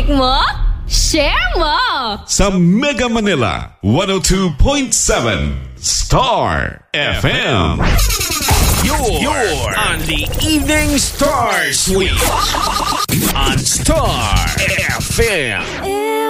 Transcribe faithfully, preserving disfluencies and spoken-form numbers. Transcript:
mo, share mo. Sa Mega Manila, one oh two point seven Star F M. You're, You're on the Evening Star Suite on Star F M.